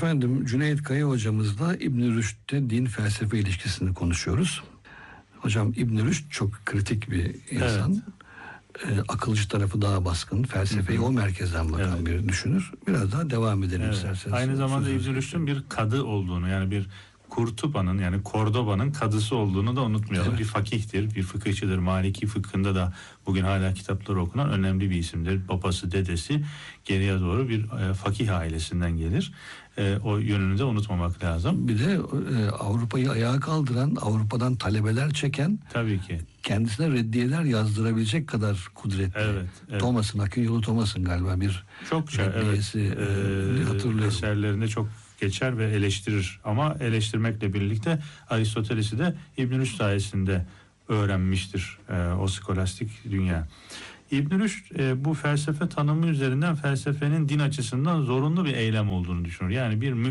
Efendim, Cüneyt Kaya hocamızla İbn Rüşd'te din felsefe ilişkisini konuşuyoruz. Hocam, İbn Rüşd çok kritik bir insan. Evet. Akılcı tarafı daha baskın. Felsefeyi o merkezden bakan bir düşünür. Biraz daha devam edelim isterseniz. Aynı zamanda İbn Rüşd'ün bir kadı olduğunu, yani bir Kurtuba'nın, yani Kordoba'nın kadısı olduğunu da unutmayalım. Evet. Bir fakihtir, bir fıkıhçıdır. Maliki fıkhında da bugün hala kitapları okunan önemli bir isimdir. Babası, dedesi geriye doğru bir fakih ailesinden gelir. O yönünü de unutmamak lazım. Bir de Avrupa'yı ayağa kaldıran, Avrupa'dan talebeler çeken, tabii ki kendisine reddiyeler yazdırabilecek kadar kudretli. Evet. Thomas'ın, Akın Yolu Thomas'ın galiba bir çokça hatırlıyorum. Eserlerinde çok geçer ve eleştirir. Ama eleştirmekle birlikte Aristoteles'i de İbn Rüşd sayesinde öğrenmiştir o skolastik dünya. İbn Rüşd bu felsefe tanımı üzerinden felsefenin din açısından zorunlu bir eylem olduğunu düşünür. Yani bir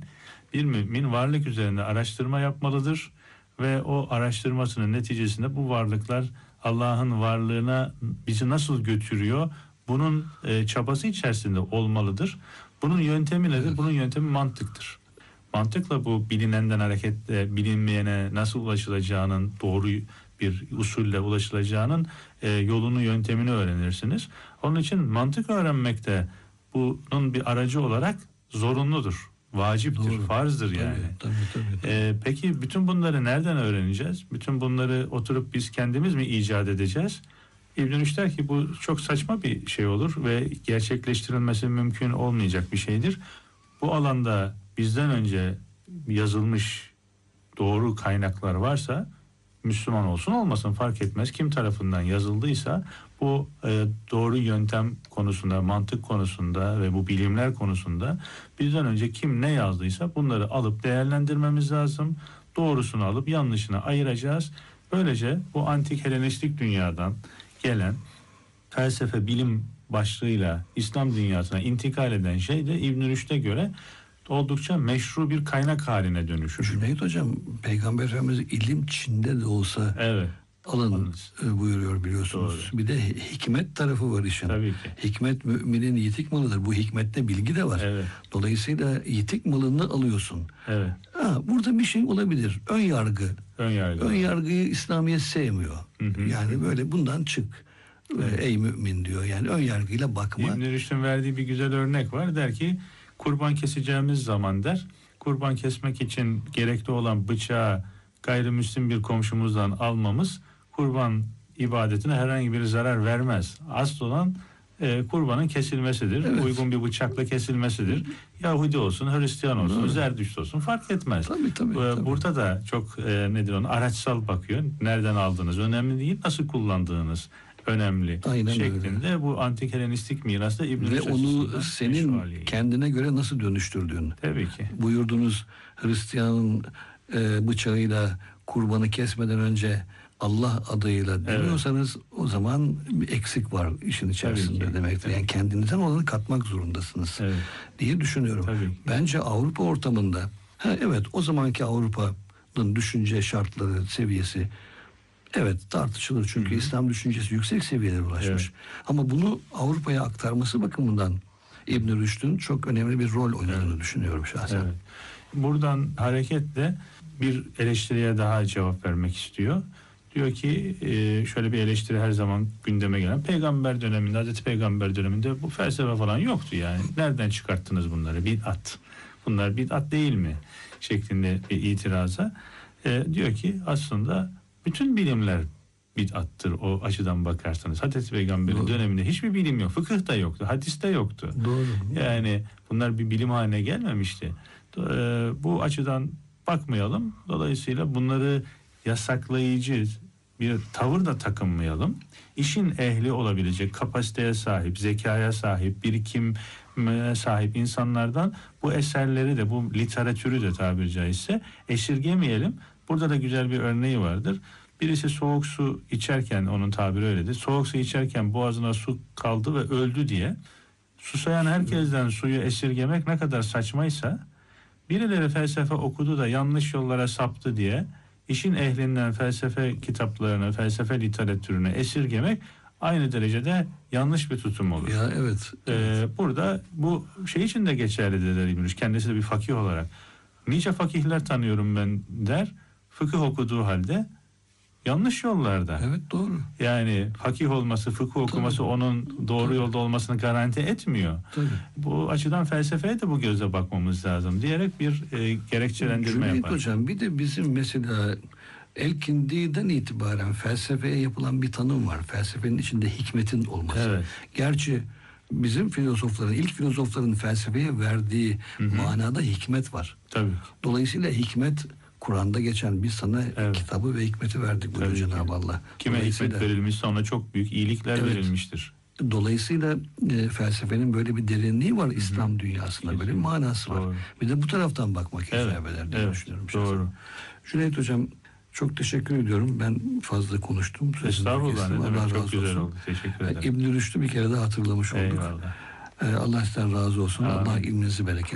mümin varlık üzerinde araştırma yapmalıdır ve o araştırmasının neticesinde bu varlıklar Allah'ın varlığına bizi nasıl götürüyor, bunun çabası içerisinde olmalıdır. Bunun yöntemi nedir? Evet. Bunun yöntemi mantıktır. Mantıkla bu bilinenden hareketle bilinmeyene nasıl ulaşılacağının, doğru bir usulle ulaşılacağının yolunu, yöntemini öğrenirsiniz. Onun için mantık öğrenmek de bunun bir aracı olarak zorunludur. Vaciptir, doğru, farzdır yani. Tabii. Peki bütün bunları nereden öğreneceğiz? Bütün bunları oturup biz kendimiz mi icat edeceğiz? İbn Rüşd der ki bu çok saçma bir şey olur ve gerçekleştirilmesi mümkün olmayacak bir şeydir. Bu alanda bizden önce yazılmış doğru kaynaklar varsa, Müslüman olsun olmasın fark etmez, kim tarafından yazıldıysa bu doğru yöntem konusunda, mantık konusunda ve bu bilimler konusunda bizden önce kim ne yazdıysa bunları alıp değerlendirmemiz lazım. Doğrusunu alıp yanlışını ayıracağız. Böylece bu antik Helenistik dünyadan gelen felsefe, bilim başlığıyla İslam dünyasına intikal eden şey de İbn Rüşd'e göre oldukça meşru bir kaynak haline dönüşür. Cüneyt Hocam, Peygamber Efendimiz ilim Çin'de de olsa alın buyuruyor, biliyorsunuz. Doğru. Bir de hikmet tarafı var işin. Tabii ki. Hikmet müminin yitik malıdır. Bu hikmette bilgi de var. Evet. Dolayısıyla yitik malını alıyorsun. Evet. Burada bir şey olabilir. Ön yargı. Ön yargıyı İslamiyet sevmiyor. Hı. Yani böyle bundan çık. Evet. Ey mümin diyor. Yani ön yargıyla bakma. İbn Rüşd'ün verdiği bir güzel örnek var. Der ki kurban keseceğimiz zaman der, kurban kesmek için gerekli olan bıçağı gayrimüslim bir komşumuzdan almamız kurban ibadetine herhangi bir zarar vermez. Asıl olan kurbanın kesilmesidir. Evet. Uygun bir bıçakla kesilmesidir. Yahudi olsun, Hristiyan olsun, evet, Zerdüşt olsun fark etmez. Tabii. Burada da çok araçsal bakıyor. Nereden aldığınız önemli değil, nasıl kullandığınız önemli. Aynen şeklinde öyle. Bu antik Helenistik mirasta İbn Rüşd ve onu senin kendine göre nasıl dönüştürdüğün. Tabii ki. Buyurdunuz, Hristiyanın bıçağıyla kurbanı kesmeden önce Allah adıyla demiyorsanız, evet, o zaman bir eksik var işin içerisinde demektir. Yani kendinizden olanı katmak zorundasınız, evet, diye düşünüyorum. Bence Avrupa ortamında evet, o zamanki Avrupa'nın düşünce şartları, seviyesi evet tartışılır. Çünkü İslam düşüncesi yüksek seviyelere ulaşmış. Evet. Ama bunu Avrupa'ya aktarması bakımından İbn Rüşd'ün çok önemli bir rol oynadığını düşünüyorum şahsen. Evet. Buradan hareketle bir eleştiriye daha cevap vermek istiyor. Diyor ki şöyle bir eleştiri her zaman gündeme gelen, Peygamber döneminde, Hazreti Peygamber döneminde bu felsefe falan yoktu yani. Nereden çıkarttınız bunları? Bid'at. Bunlar bid'at değil mi? Şeklinde bir itiraza. Diyor ki aslında bütün bilimler bid'attır o açıdan bakarsanız. Hazreti Peygamber'in döneminde hiçbir bilim yok. Fıkıh da yoktu. Hadis de yoktu. Doğru. Yani bunlar bir bilim haline gelmemişti. Bu açıdan bakmayalım. Dolayısıyla bunları yasaklayıcı bir tavır da takınmayalım. İşin ehli olabilecek kapasiteye sahip, zekaya sahip, birikime sahip insanlardan bu eserleri de, bu literatürü de tabiri caizse esirgemeyelim. Burada da güzel bir örneği vardır. Birisi soğuk su içerken, onun tabiri öyledir, soğuk su içerken boğazına su kaldı ve öldü diye susayan herkesten suyu esirgemek ne kadar saçmaysa, birileri felsefe okudu da yanlış yollara saptı diye işin ehlinden felsefe kitaplarını, felsefe literatürünü esirgemek aynı derecede yanlış bir tutum olur. Ya evet. Burada bu şey için de geçerli der İbn Rüşd. Kendisi de bir fakih olarak. Nice fakihler tanıyorum ben der. Fıkıh okuduğu halde yanlış yollarda. Evet, doğru. Yani fakih olması, fıkıh okuması onun doğru yolda olmasını garanti etmiyor. Tabii. Bu açıdan felsefeye de bu gözle bakmamız lazım diyerek bir gerekçelendirme Cüneyt yapar. Hocam, bir de bizim mesela Elkindi'den itibaren felsefeye yapılan bir tanım var. Felsefenin içinde hikmetin olması. Evet. Gerçi bizim filozofların, ilk filozofların felsefeye verdiği manada hikmet var. Tabii. Dolayısıyla hikmet, Kur'an'da geçen, biz sana kitabı ve hikmeti verdik buyuruyor Cenab-ı Allah. Kime hikmet verilmişse ona çok büyük iyilikler verilmiştir. Dolayısıyla felsefenin böyle bir derinliği var İslam dünyasında, böyle bir manası var. Doğru. Bir de bu taraftan bakmak icap eder diye düşünüyorum. Doğru. Cüneyt Hocam, çok teşekkür ediyorum. Ben fazla konuştum. Estağfurullah, ne demek, çok güzel oldu. Teşekkür ederim. İbn Rüşd'ü bir kere daha hatırlamış olduk. Eyvallah. Allah sizden razı olsun. Amin. Allah ilminizi bereket